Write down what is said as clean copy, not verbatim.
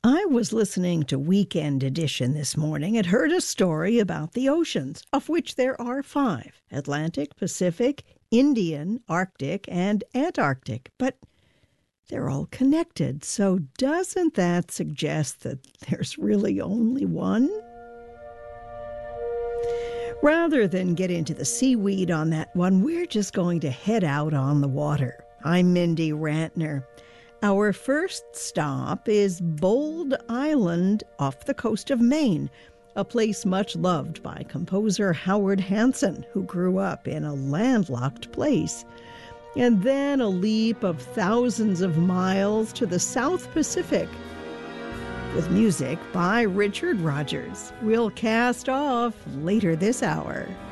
I was listening to Weekend Edition this morning and heard a story about the oceans, of which there are 5: Atlantic, Pacific, Indian, Arctic, and Antarctic. But they're all connected, so doesn't that suggest that there's really only one? Rather than get into the seaweed on that one, we're just going to head out on the water. I'm Mindy Rantner. Our first stop is Bold Island off the coast of Maine, a place much loved by composer Howard Hanson, who grew up in a landlocked place. And then a leap of thousands of miles to the South Pacific with music by Richard Rodgers. We'll cast off later this hour.